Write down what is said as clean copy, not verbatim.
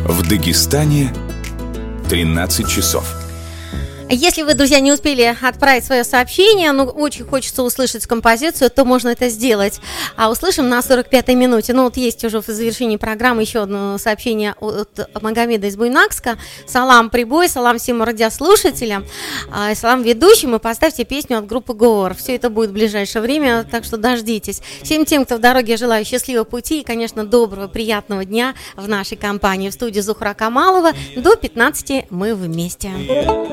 В Дагестане 13 часов. Если вы, друзья, не успели отправить свое сообщение, но очень хочется услышать композицию, то можно это сделать. А услышим на 45-й минуте. Ну вот есть уже в завершении программы еще одно сообщение от Магомеда из Буйнакска. Салам прибой, салам всем радиослушателям, салам ведущим, и поставьте песню от группы Говор. Все это будет в ближайшее время, так что дождитесь. Всем тем, кто в дороге, желаю счастливого пути и, конечно, доброго, приятного дня в нашей компании. В студии Зухра Камалова. До 15 мы вместе.